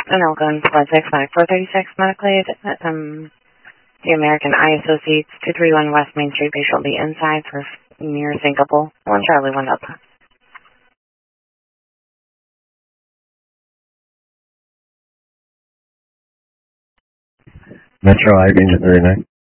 And I'll go in 465-436 medical aid. The American Eye Associates, 231 West Main Street. Patient will be inside for near syncopal. 1 Charlie, 1 Delta. Metro I, Ranger 39.